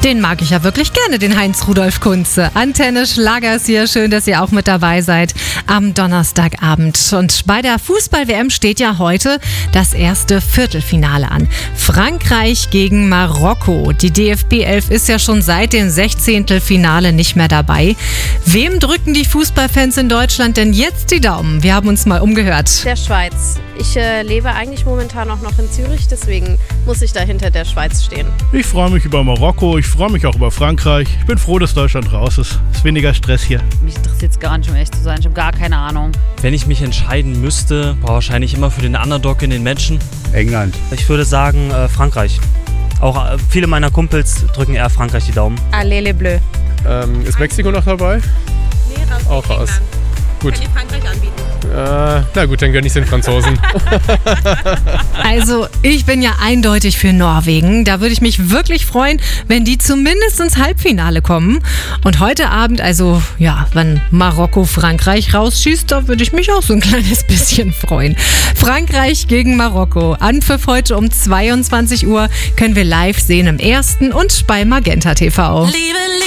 Den mag ich ja wirklich gerne, den Heinz-Rudolf Kunze. Antenne Schlager ist hier. Schön, dass ihr auch mit dabei seid am Donnerstagabend. Und bei der Fußball-WM steht ja heute das erste Viertelfinale an. Frankreich gegen Marokko. Die DFB 11 ist ja schon seit dem 16. Finale nicht mehr dabei. Wem drücken die Fußballfans in Deutschland denn jetzt die Daumen? Wir haben uns mal umgehört. Der Schweiz. Ich lebe eigentlich momentan auch noch in Zürich, deswegen muss ich da hinter der Schweiz stehen. Ich freue mich über Marokko, ich freue mich auch über Frankreich. Ich bin froh, dass Deutschland raus ist. Es ist weniger Stress hier. Mich interessiert es gar nicht, um ehrlich zu sein. Ich habe gar keine Ahnung. Wenn ich mich entscheiden müsste, wahrscheinlich immer für den Underdog in den Matchen. England. Ich würde sagen Frankreich. Auch viele meiner Kumpels drücken eher Frankreich die Daumen. Allez les Bleus. Ist Mexiko noch dabei? Nee, raus. Auch raus. Gut. Kann ich Frankreich anbieten? Na gut, dann gönn ich den Franzosen. Also, ich bin ja eindeutig für Norwegen. Da würde ich mich wirklich freuen, wenn die zumindest ins Halbfinale kommen. Und heute Abend, also ja, wenn Marokko Frankreich rausschießt, da würde ich mich auch so ein kleines bisschen freuen. Frankreich gegen Marokko. Anpfiff heute um 22 Uhr können wir live sehen im Ersten und bei Magenta TV.